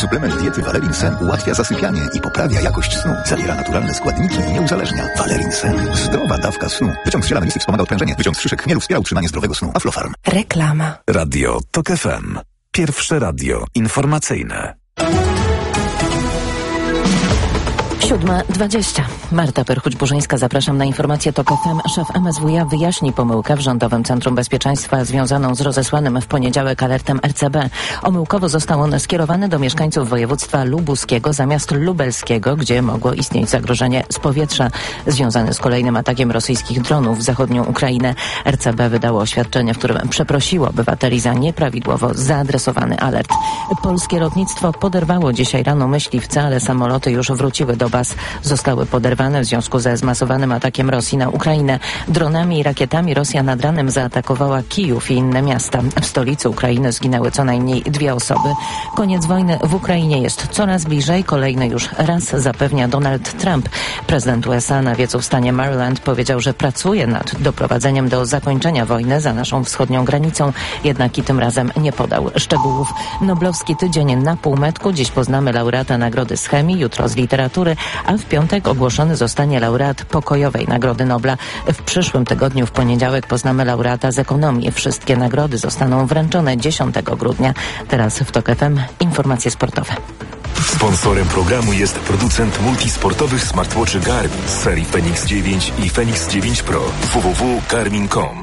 Suplement diety Valerin Sen ułatwia zasypianie i poprawia jakość snu. Zawiera naturalne składniki i nie uzależnia. Valerin Sen. Zdrowa dawka snu. Wyciąg z ziela melisy wspomaga odprężenie. Wyciąg z szyszek chmielu wspiera utrzymanie zdrowego snu. Aflofarm. Reklama. Radio TOK FM. Pierwsze radio informacyjne. 7:20. Marta Perchuć-Burzyńska, zapraszam na informację TOK FM. Szef MSWiA wyjaśni pomyłkę w Rządowym Centrum Bezpieczeństwa związaną z rozesłanym w poniedziałek alertem RCB. Omyłkowo został on skierowany do mieszkańców województwa lubuskiego zamiast lubelskiego, gdzie mogło istnieć zagrożenie z powietrza związane z kolejnym atakiem rosyjskich dronów w zachodnią Ukrainę. RCB wydało oświadczenie, w którym przeprosiło obywateli za nieprawidłowo zaadresowany alert. Polskie lotnictwo poderwało dzisiaj rano myśliwce, ale samoloty już wróciły do baz. Zostały poderwane w związku ze zmasowanym atakiem Rosji na Ukrainę. Dronami i rakietami Rosja nad ranem zaatakowała Kijów i inne miasta. W stolicy Ukrainy zginęły co najmniej 2 osoby. Koniec wojny w Ukrainie jest coraz bliżej. Kolejny już raz zapewnia Donald Trump. Prezydent USA na wiecu w stanie Maryland powiedział, że pracuje nad doprowadzeniem do zakończenia wojny za naszą wschodnią granicą. Jednak i tym razem nie podał szczegółów. Noblowski tydzień na półmetku. Dziś poznamy laureata Nagrody z Chemii, jutro z Literatury, a w piątek ogłoszony zostanie laureat Pokojowej Nagrody Nobla. W przyszłym tygodniu w poniedziałek poznamy laureata z Ekonomii. Wszystkie nagrody zostaną wręczone 10 grudnia. Teraz w TOK FM informacje sportowe. Sponsorem programu jest producent multisportowych smartwatchy Garmin z serii Fenix 9 i Fenix 9 Pro. www.garmin.com.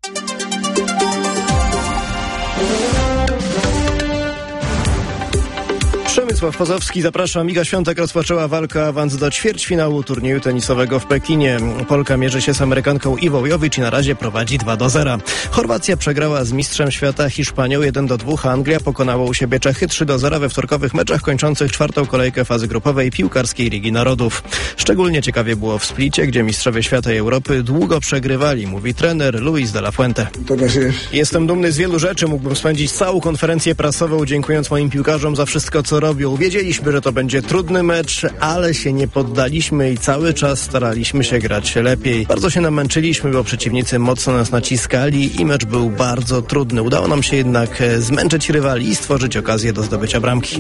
Przemysław Pozowski, zapraszam. Iga Świątek rozpoczęła walkę o awans do ćwierćfinału turnieju tenisowego w Pekinie. Polka mierzy się z Amerykanką Iwą Jowicz i na razie prowadzi 2-0. Chorwacja przegrała z mistrzem świata Hiszpanią 1-2, a Anglia pokonała u siebie Czechy 3-0 we wtorkowych meczach kończących 4. kolejkę fazy grupowej piłkarskiej Ligi Narodów. Szczególnie ciekawie było w Splicie, gdzie mistrzowie świata i Europy długo przegrywali, mówi trener Luis de la Fuente. Jestem dumny z wielu rzeczy. Mógłbym spędzić całą konferencję prasową dziękując moim piłkarzom za wszystko, co robią. Wiedzieliśmy, że to będzie trudny mecz, ale się nie poddaliśmy i cały czas staraliśmy się grać lepiej. Bardzo się namęczyliśmy, bo przeciwnicy mocno nas naciskali i mecz był bardzo trudny. Udało nam się jednak zmęczyć rywali i stworzyć okazję do zdobycia bramki.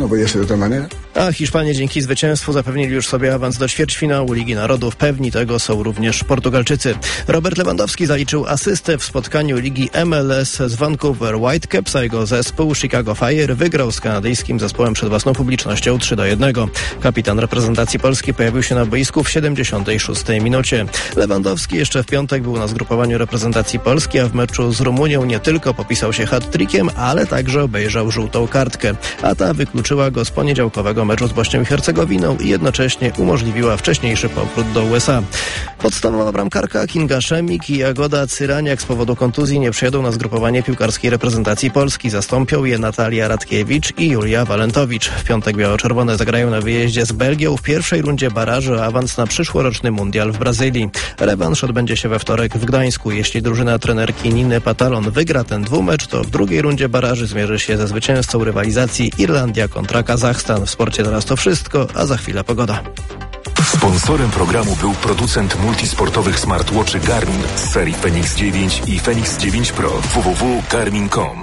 A Hiszpanie dzięki zwycięstwu zapewnili już sobie awans do ćwierćfinału Ligi Narodów. Pewni tego są również Portugalczycy. Robert Lewandowski zaliczył asystę w spotkaniu Ligi MLS z Vancouver Whitecaps, a jego zespół Chicago Fire wygrał z kanadyjskim zespołem przed własną publicznością 3-1. Kapitan reprezentacji Polski pojawił się na boisku w 76. minucie. Lewandowski jeszcze w piątek był na zgrupowaniu reprezentacji Polski, a w meczu z Rumunią nie tylko popisał się hat-trickiem, ale także obejrzał żółtą kartkę. A ta wykluczyła go z poniedziałkowego meczu z Bośnią i Hercegowiną i jednocześnie umożliwiła wcześniejszy powrót do USA. Podstawowa bramkarka Kinga Szemik i Jagoda Cyraniak z powodu kontuzji nie przyjadą na zgrupowanie piłkarskiej reprezentacji Polski. Zastąpią je Natalia Radkiewicz i Julia Walentowicz. W piątek biało-czerwone zagrają na wyjeździe z Belgią w pierwszej rundzie baraży o awans na przyszłoroczny mundial w Brazylii. Rewanż odbędzie się we wtorek w Gdańsku. Jeśli drużyna trenerki Niny Patalon wygra ten dwumecz, to w drugiej rundzie baraży zmierzy się ze zwycięzcą rywalizacji Irlandia kontra Kazachstan. W sporcie teraz to wszystko, a za chwilę pogoda. Sponsorem programu był producent multisportowych smartwatchy Garmin z serii Fenix 9 i Fenix 9 Pro. www.garmin.com.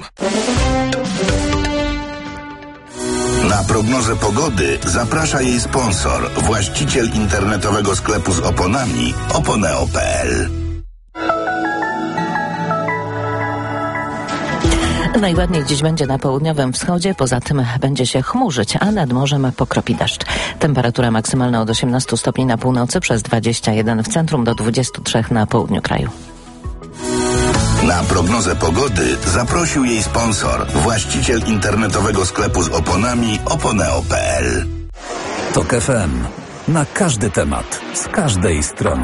Na prognozę pogody zaprasza jej sponsor, właściciel internetowego sklepu z oponami oponeo.pl. Najładniej dziś będzie na południowym wschodzie, poza tym będzie się chmurzyć, a nad morzem pokropi deszcz. Temperatura maksymalna od 18 stopni na północy, przez 21 w centrum do 23 na południu kraju. Na prognozę pogody zaprosił jej sponsor, właściciel internetowego sklepu z oponami oponeo.pl. TOK FM. Na każdy temat, z każdej strony.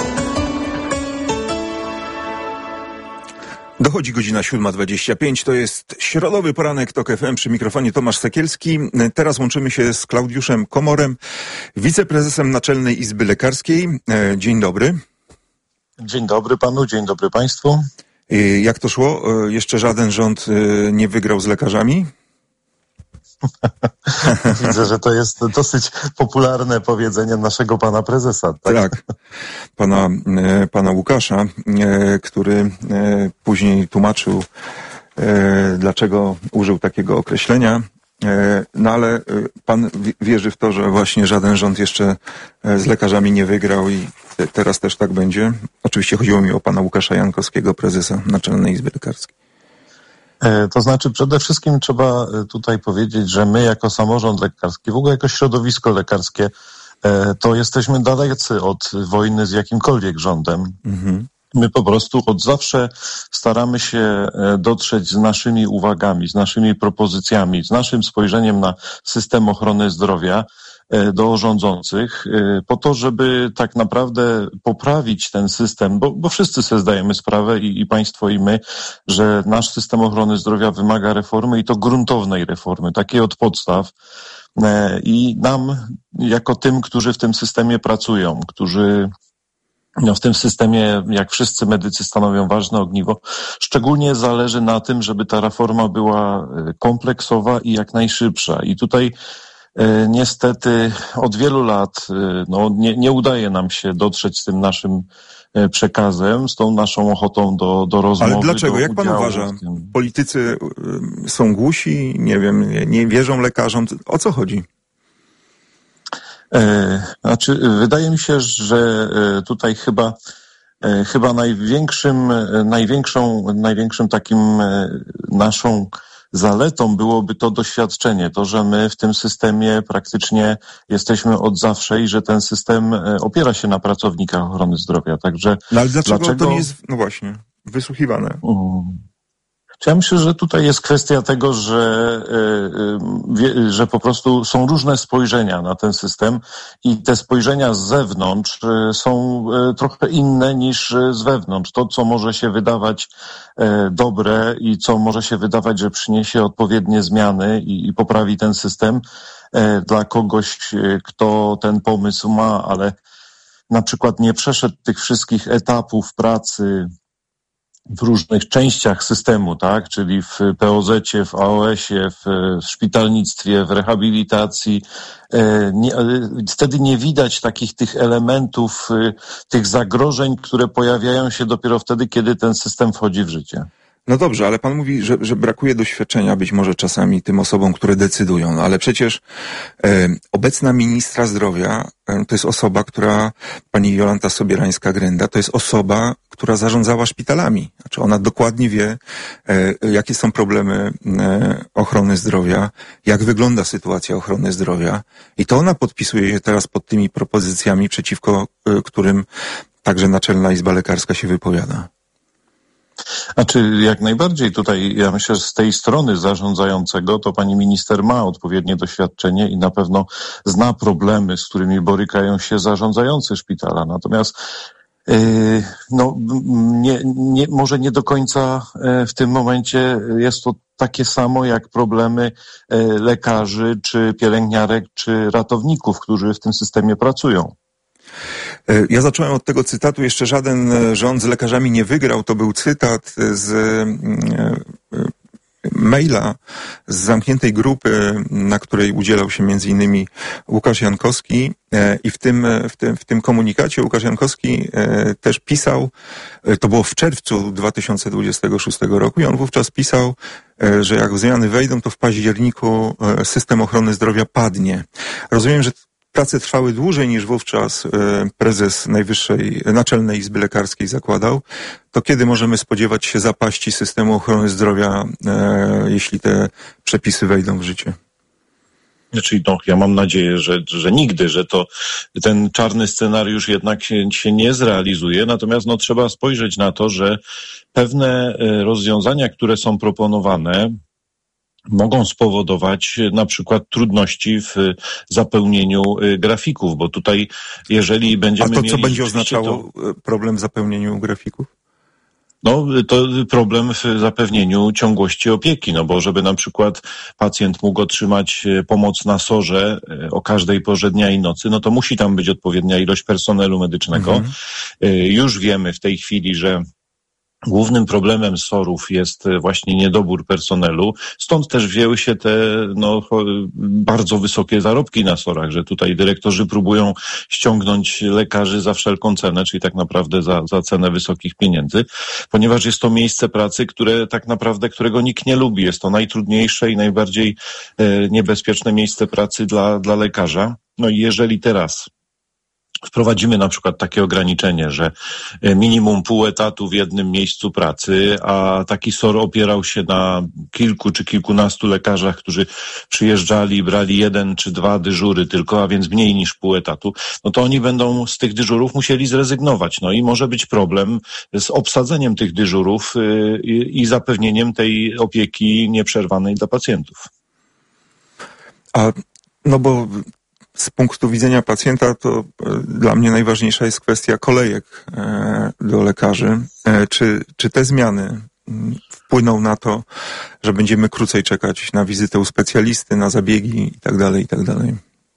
Dochodzi godzina 7:25, to jest środowy poranek TOK FM, przy mikrofonie Tomasz Sekielski. Teraz łączymy się z Klaudiuszem Komorem, wiceprezesem Naczelnej Izby Lekarskiej. Dzień dobry. Dzień dobry panu, dzień dobry państwu. Jak to szło? Jeszcze żaden rząd nie wygrał z lekarzami? Widzę, że to jest dosyć popularne powiedzenie naszego pana prezesa. Tak, pana Łukasza, który później tłumaczył, dlaczego użył takiego określenia. No ale pan wierzy w to, że właśnie żaden rząd jeszcze z lekarzami nie wygrał i teraz też tak będzie? Oczywiście chodziło mi o pana Łukasza Jankowskiego, prezesa Naczelnej Izby Lekarskiej. To znaczy przede wszystkim trzeba tutaj powiedzieć, że my jako samorząd lekarski, w ogóle jako środowisko lekarskie, to jesteśmy dalecy od wojny z jakimkolwiek rządem. Mhm. My po prostu od zawsze staramy się dotrzeć z naszymi uwagami, z naszymi propozycjami, z naszym spojrzeniem na system ochrony zdrowia do rządzących, po to, żeby tak naprawdę poprawić ten system, bo wszyscy sobie zdajemy sprawę i państwo i my, że nasz system ochrony zdrowia wymaga reformy i to gruntownej reformy, takiej od podstaw. I nam, jako tym, którzy w tym systemie pracują, którzy w tym systemie, jak wszyscy medycy, stanowią ważne ogniwo, szczególnie zależy na tym, żeby ta reforma była kompleksowa i jak najszybsza. I tutaj niestety od wielu lat nie udaje nam się dotrzeć z tym naszym przekazem, z tą naszą ochotą do rozmowy. Ale dlaczego? Jak pan uważa? Politycy są głusi, nie wiem, nie wierzą lekarzom. O co chodzi? Znaczy, wydaje mi się, że tutaj chyba największym takim naszą zaletą byłoby to doświadczenie, to, że my w tym systemie praktycznie jesteśmy od zawsze i że ten system opiera się na pracownikach ochrony zdrowia. Także no ale dlaczego to nie jest, no właśnie, wysłuchiwane? Ja myślę, że tutaj jest kwestia tego, że po prostu są różne spojrzenia na ten system i te spojrzenia z zewnątrz są trochę inne niż z wewnątrz. To, co może się wydawać dobre i co może się wydawać, że przyniesie odpowiednie zmiany i poprawi ten system dla kogoś, kto ten pomysł ma, ale na przykład nie przeszedł tych wszystkich etapów pracy w różnych częściach systemu, tak, czyli w POZ-cie, w AOS-ie, w szpitalnictwie, w rehabilitacji. Wtedy nie widać tych elementów, tych zagrożeń, które pojawiają się dopiero wtedy, kiedy ten system wchodzi w życie. No dobrze, ale pan mówi, że brakuje doświadczenia być może czasami tym osobom, które decydują, no ale przecież obecna ministra zdrowia to jest osoba, pani Jolanta Sobierańska-Grenda, to jest osoba, która zarządzała szpitalami. Znaczy ona dokładnie wie, jakie są problemy ochrony zdrowia, jak wygląda sytuacja ochrony zdrowia i to ona podpisuje się teraz pod tymi propozycjami, przeciwko którym także Naczelna Izba Lekarska się wypowiada. Znaczy, jak najbardziej tutaj, ja myślę, że z tej strony zarządzającego to pani minister ma odpowiednie doświadczenie i na pewno zna problemy, z którymi borykają się zarządzający szpitala. Natomiast może nie do końca w tym momencie jest to takie samo jak problemy lekarzy, czy pielęgniarek, czy ratowników, którzy w tym systemie pracują. Ja zacząłem od tego cytatu, jeszcze żaden rząd z lekarzami nie wygrał. To był cytat z maila z zamkniętej grupy, na której udzielał się między innymi Łukasz Jankowski i w tym komunikacie Łukasz Jankowski też pisał, to było w czerwcu 2026 roku i on wówczas pisał, że jak zmiany wejdą, to w październiku system ochrony zdrowia padnie. Rozumiem, że prace trwały dłużej niż wówczas prezes Naczelnej Izby Lekarskiej zakładał. To kiedy możemy spodziewać się zapaści systemu ochrony zdrowia, jeśli te przepisy wejdą w życie? Znaczy, ja mam nadzieję, że nigdy, że ten czarny scenariusz jednak się nie zrealizuje. Natomiast trzeba spojrzeć na to, że pewne rozwiązania, które są proponowane, mogą spowodować na przykład trudności w zapełnieniu grafików, bo tutaj jeżeli będziemy mieli... A to co będzie oznaczało problem w zapełnieniu grafików? To problem w zapewnieniu ciągłości opieki, bo żeby na przykład pacjent mógł otrzymać pomoc na SOR-ze o każdej porze dnia i nocy, to musi tam być odpowiednia ilość personelu medycznego. Już wiemy w tej chwili, że Głównym problemem SOR-ów jest właśnie niedobór personelu, stąd też wzięły się te bardzo wysokie zarobki na SOR-ach, że tutaj dyrektorzy próbują ściągnąć lekarzy za wszelką cenę, czyli tak naprawdę za cenę wysokich pieniędzy, ponieważ jest to miejsce pracy, którego nikt nie lubi. Jest to najtrudniejsze i najbardziej niebezpieczne miejsce pracy dla lekarza. No i jeżeli teraz wprowadzimy na przykład takie ograniczenie, że minimum pół etatu w jednym miejscu pracy, a taki SOR opierał się na kilku czy kilkunastu lekarzach, którzy przyjeżdżali i brali 1 czy 2 dyżury tylko, a więc mniej niż pół etatu, no to oni będą z tych dyżurów musieli zrezygnować. No i może być problem z obsadzeniem tych dyżurów i zapewnieniem tej opieki nieprzerwanej dla pacjentów. Bo z punktu widzenia pacjenta to dla mnie najważniejsza jest kwestia kolejek do lekarzy. Czy te zmiany wpłyną na to, że będziemy krócej czekać na wizytę u specjalisty, na zabiegi itd., itd.?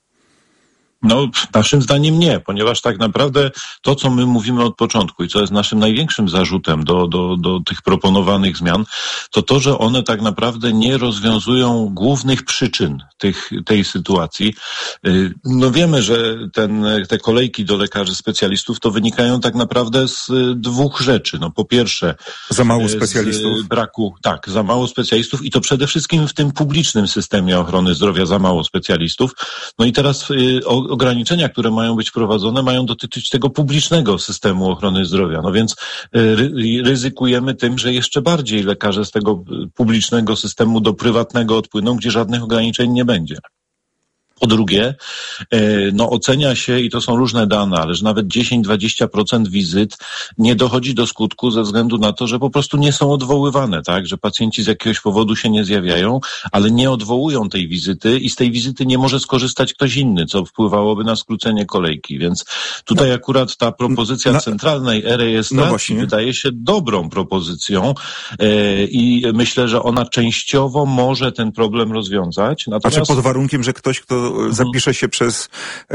No, naszym zdaniem nie, ponieważ tak naprawdę to, co my mówimy od początku i co jest naszym największym zarzutem do tych proponowanych zmian, to, że one tak naprawdę nie rozwiązują głównych przyczyn tej sytuacji. No wiemy, że te kolejki do lekarzy specjalistów to wynikają tak naprawdę z 2 rzeczy. No po pierwsze, za mało specjalistów. Za mało specjalistów i to przede wszystkim w tym publicznym systemie ochrony zdrowia za mało specjalistów. No i teraz ograniczenia, które mają być wprowadzone, mają dotyczyć tego publicznego systemu ochrony zdrowia. No więc ryzykujemy tym, że jeszcze bardziej lekarze z tego publicznego systemu do prywatnego odpłyną, gdzie żadnych ograniczeń nie będzie. Po drugie, ocenia się, i to są różne dane, ale że nawet 10-20% wizyt nie dochodzi do skutku ze względu na to, że po prostu nie są odwoływane, tak? Że pacjenci z jakiegoś powodu się nie zjawiają, ale nie odwołują tej wizyty i z tej wizyty nie może skorzystać ktoś inny, co wpływałoby na skrócenie kolejki. Więc tutaj akurat ta propozycja centralnej e-rejestracji wydaje się dobrą propozycją i myślę, że ona częściowo może ten problem rozwiązać. Natomiast pod warunkiem, że ktoś, kto zapisze się przez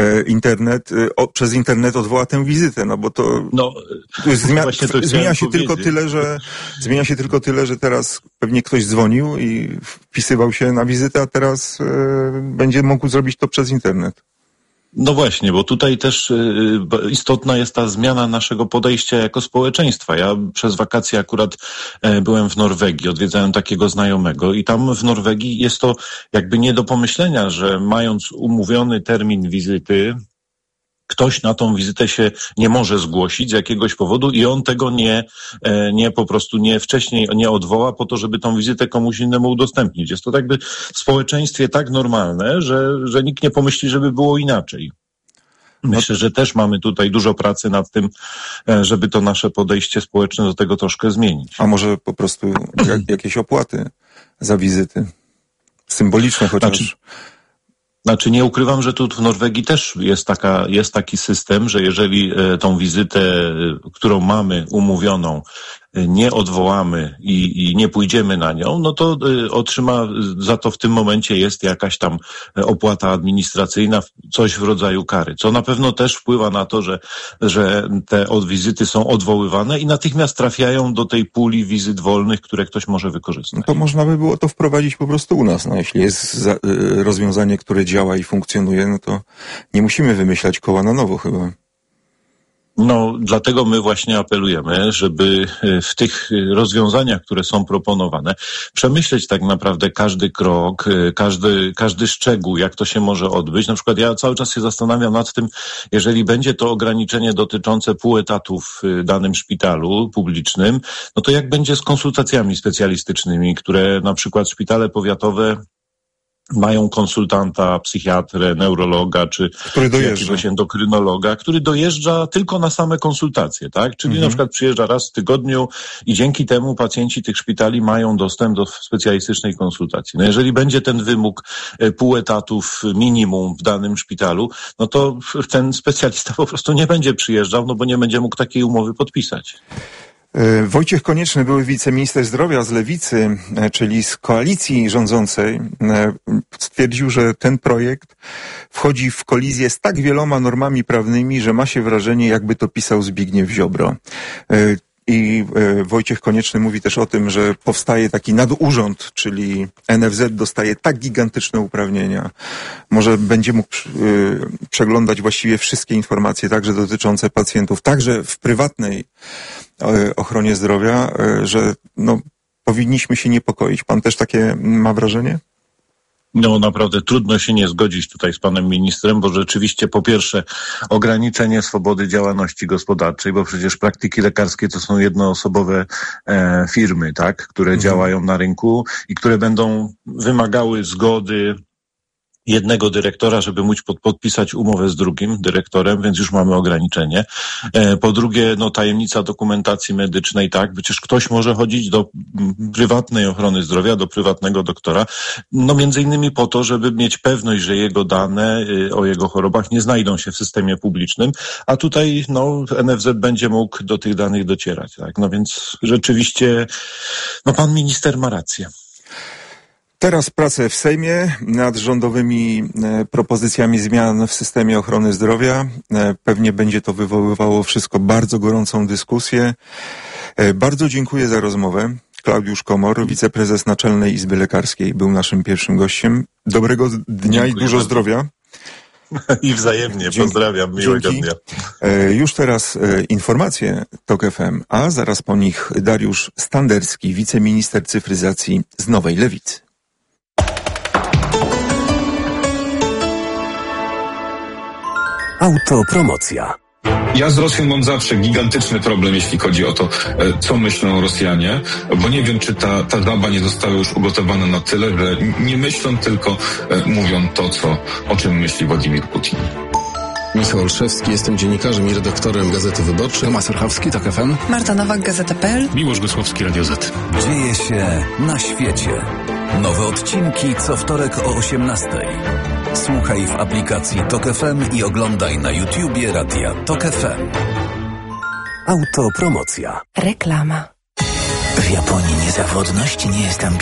internet odwoła tę wizytę, bo to zmienia się tylko tyle, że teraz pewnie ktoś dzwonił i wpisywał się na wizytę, a teraz będzie mógł zrobić to przez internet. No właśnie, bo tutaj też istotna jest ta zmiana naszego podejścia jako społeczeństwa. Ja przez wakacje akurat byłem w Norwegii, odwiedzałem takiego znajomego i tam w Norwegii jest to jakby nie do pomyślenia, że mając umówiony termin wizyty, ktoś na tą wizytę się nie może zgłosić z jakiegoś powodu i on tego wcześniej nie odwoła po to, żeby tą wizytę komuś innemu udostępnić. Jest to jakby w społeczeństwie tak normalne, że nikt nie pomyśli, żeby było inaczej. Myślę, że też mamy tutaj dużo pracy nad tym, żeby to nasze podejście społeczne do tego troszkę zmienić. A może po prostu jakieś opłaty za wizyty? Symboliczne chociaż. Znaczy nie ukrywam, że tu w Norwegii też jest taki system, że jeżeli tą wizytę, którą mamy umówioną, nie odwołamy i nie pójdziemy na nią, no to otrzyma za to w tym momencie jest jakaś tam opłata administracyjna, coś w rodzaju kary, co na pewno też wpływa na to, że te wizyty są odwoływane i natychmiast trafiają do tej puli wizyt wolnych, które ktoś może wykorzystać. No to można by było to wprowadzić po prostu u nas. Jeśli jest rozwiązanie, które działa i funkcjonuje, no to nie musimy wymyślać koła na nowo chyba. No, dlatego my właśnie apelujemy, żeby w tych rozwiązaniach, które są proponowane, przemyśleć tak naprawdę każdy krok, każdy szczegół, jak to się może odbyć. Na przykład ja cały czas się zastanawiam nad tym, jeżeli będzie to ograniczenie dotyczące pół etatu w danym szpitalu publicznym, no to jak będzie z konsultacjami specjalistycznymi, które na przykład szpitale powiatowe mają konsultanta, psychiatrę, neurologa, czy jakiegoś endokrynologa, który dojeżdża tylko na same konsultacje, tak? Czyli na przykład przyjeżdża raz w tygodniu i dzięki temu pacjenci tych szpitali mają dostęp do specjalistycznej konsultacji. No jeżeli będzie ten wymóg pół etatów minimum w danym szpitalu, no to ten specjalista po prostu nie będzie przyjeżdżał, no bo nie będzie mógł takiej umowy podpisać. Wojciech Konieczny, były wiceminister zdrowia z Lewicy, czyli z koalicji rządzącej, stwierdził, że ten projekt wchodzi w kolizję z tak wieloma normami prawnymi, że ma się wrażenie, jakby to pisał Zbigniew Ziobro. I Wojciech Konieczny mówi też o tym, że powstaje taki nadurząd, czyli NFZ dostaje tak gigantyczne uprawnienia. Może będzie mógł przeglądać właściwie wszystkie informacje, także dotyczące pacjentów, także w prywatnej ochronie zdrowia, że powinniśmy się niepokoić. Pan też takie ma wrażenie? No naprawdę trudno się nie zgodzić tutaj z panem ministrem, bo rzeczywiście po pierwsze ograniczenie swobody działalności gospodarczej, bo przecież praktyki lekarskie to są jednoosobowe firmy, tak, które działają na rynku i które będą wymagały zgody jednego dyrektora, żeby móc podpisać umowę z drugim dyrektorem, więc już mamy ograniczenie. Po drugie, tajemnica dokumentacji medycznej, tak, przecież ktoś może chodzić do prywatnej ochrony zdrowia, do prywatnego doktora, między innymi po to, żeby mieć pewność, że jego dane o jego chorobach nie znajdą się w systemie publicznym, a tutaj, NFZ będzie mógł do tych danych docierać, tak, więc rzeczywiście, pan minister ma rację. Teraz prace w Sejmie nad rządowymi propozycjami zmian w systemie ochrony zdrowia. Pewnie będzie to wywoływało wszystko bardzo gorącą dyskusję. Bardzo dziękuję za rozmowę. Klaudiusz Komor, wiceprezes Naczelnej Izby Lekarskiej, był naszym pierwszym gościem. Dobrego dnia i dużo zdrowia. I wzajemnie. Pozdrawiam. Miłego dnia. Już teraz informacje TOK FM, a zaraz po nich Dariusz Standerski, wiceminister cyfryzacji z Nowej Lewicy. Autopromocja. Ja z Rosją mam zawsze gigantyczny problem, jeśli chodzi o to, co myślą Rosjanie, bo nie wiem, czy ta żaba nie została już ugotowana na tyle, że nie myślą, tylko mówią to, o czym myśli Władimir Putin. Michał Olszewski, jestem dziennikarzem i redaktorem Gazety Wyborczej. Tomasz Orchowski, TOK FM. Marta Nowak, Gazeta.pl. Miłosz Gosłowski, Radio Z. Dzieje się na świecie. Nowe odcinki co wtorek o 18:00. Słuchaj w aplikacji TOK FM i oglądaj na YouTubie Radia TOK FM. Autopromocja. Reklama. W Japonii niezawodność nie jest ambitna.